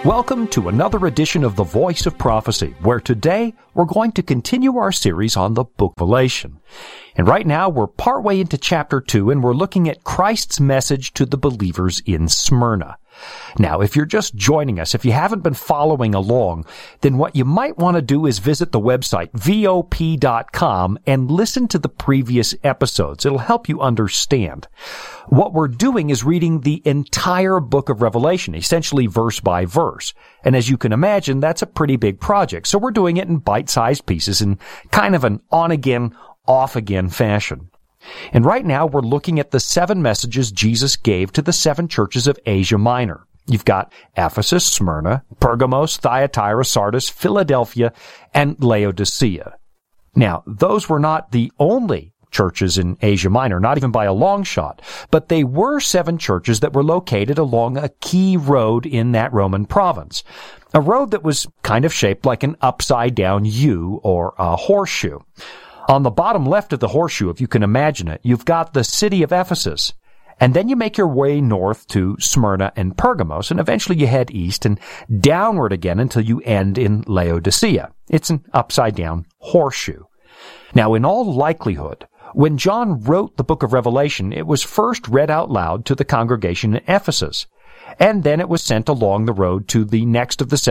Welcome to another edition of The Voice of Prophecy, where today we're going to continue our series on the book of Revelation. And right now we're partway into chapter 2, and we're looking at Christ's message to the believers in Smyrna. Now, if you're just joining us, if you haven't been following along, then what you might want to do is visit the website, vop.com, and listen to the previous episodes. It'll help you understand. What we're doing is reading the entire book of Revelation, essentially verse by verse. And as you can imagine, that's a pretty big project. So we're doing it in bite-sized pieces in kind of an on-again, off-again fashion. And right now we're looking at the 7 messages Jesus gave to the 7 churches of Asia Minor. You've got Ephesus, Smyrna, Pergamos, Thyatira, Sardis, Philadelphia, and Laodicea. Now, those were not the only churches in Asia Minor, not even by a long shot, but they were 7 churches that were located along a key road in that Roman province. A road that was kind of shaped like an upside-down U or a horseshoe. On the bottom left of the horseshoe, if you can imagine it, you've got the city of Ephesus. And then you make your way north to Smyrna and Pergamos, and eventually you head east and downward again until you end in Laodicea. It's an upside-down horseshoe. Now, in all likelihood, when John wrote the book of Revelation, it was first read out loud to the congregation in Ephesus, and then it was sent along the road to the next of the